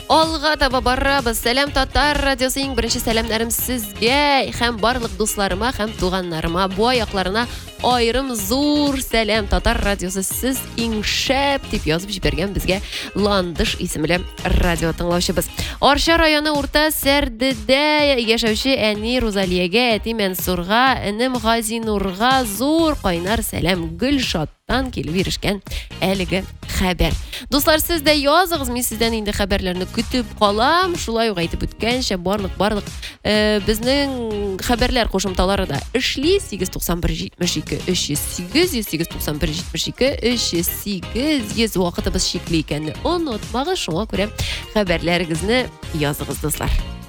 Алга таба барабыз. Сәлам Татар радиосы иң беренче сәламнарым сезгә һәм барлык дусларыма һәм туганнарыма. Бу аякларына айрым зур сәлам. Татар радиосы сез иң шәп дип язып җибәргән безгә Ландыш исемле радио тыңлаучыбыз. Арча районы Урта Сәрдедә яшәүче әни Розалиягә, әти Мәнсурга, энем Газинурга зур кайнар сәлам. Гөлшаттан килеп ирешкән әлеге хәбәр. Дуслар, сез дә языгыз, мин сездән инде хәбәрләрне көтеп калам. Шулай ук әйтеп үткәнчә барлык безнең хәбәрләр кушымталары да эшли. 891 72 308 891 72 308 вакытыбыз шикле икәнне онытмагыз. Шуңа күрә хәбәрләрегезне языгыз, дуслар.